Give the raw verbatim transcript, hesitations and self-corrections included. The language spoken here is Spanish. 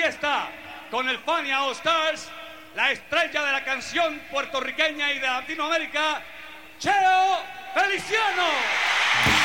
está, con el Fania All Stars, la estrella de la canción puertorriqueña y de Latinoamérica, Cheo Feliciano.